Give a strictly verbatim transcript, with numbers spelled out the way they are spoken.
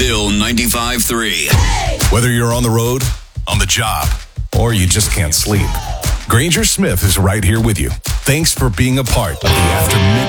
Still ninety-five three. Whether you're on the road, on the job, or you just can't sleep, Granger Smith is right here with you. Thanks for being a part of the After Midnight